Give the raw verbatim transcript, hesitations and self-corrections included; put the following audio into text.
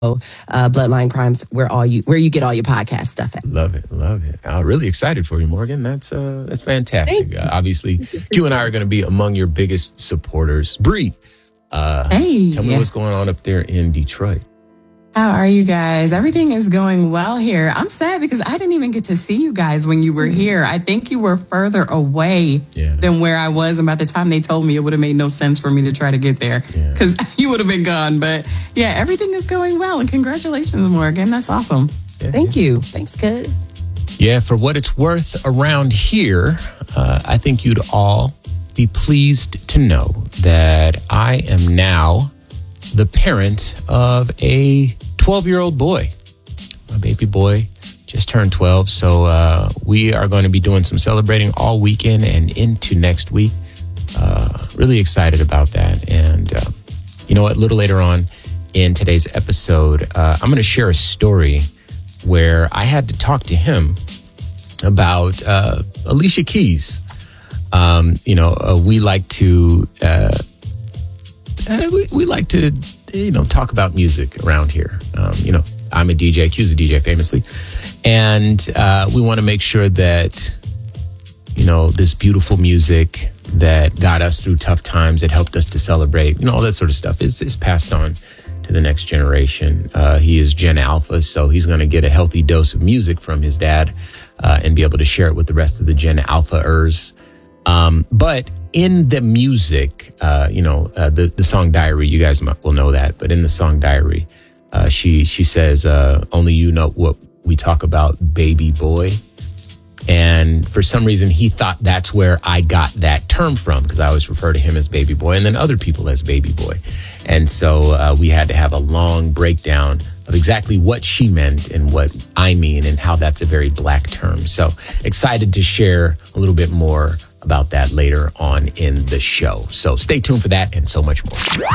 uh, Bloodline Crimes, where all you where you get all your podcast stuff at. Love it, love it. I'm really excited for you, Morgan. That's uh, that's fantastic. Uh, obviously, Q and I are going to be among your biggest supporters. Bree, uh, hey, tell me yeah. what's going on up there in Detroit. How are you guys? Everything is going well here. I'm sad because I didn't even get to see you guys when you were here. I think you were further away yeah. than where I was. And by the time they told me, it would have made no sense for me to try to get there because yeah. you would have been gone. But yeah, everything is going well. And congratulations, Morgan. That's awesome. Yeah. Thank you. Thanks, cuz. Yeah, for what it's worth around here, uh, I think you'd all be pleased to know that I am now the parent of a twelve-year-old boy. My baby boy just turned twelve, so uh, we are going to be doing some celebrating all weekend and into next week. Uh, really excited about that. And uh, you know what? A little later on in today's episode, uh, I'm going to share a story where I had to talk to him about uh, Alicia Keys. Um, you know, uh, we like to... Uh, Uh, we, we like to, you know, talk about music around here. Um, you know, I'm a D J, Q's a D J famously. And uh, we want to make sure that, you know, this beautiful music that got us through tough times, that helped us to celebrate, you know, all that sort of stuff is, is passed on to the next generation. Uh, he is Gen Alpha, so he's going to get a healthy dose of music from his dad uh, and be able to share it with the rest of the Gen Alpha-ers. Um, but in the music, uh, you know, uh, the, the song Diary, you guys will know that, but in the song Diary, uh, she, she says, uh, only you know what we talk about, baby boy. And for some reason, he thought that's where I got that term from, because I always refer to him as baby boy and then other people as baby boy. And so uh, we had to have a long breakdown of exactly what she meant and what I mean and how that's a very black term. So excited to share a little bit more about that later on in the show. So stay tuned for that and so much more.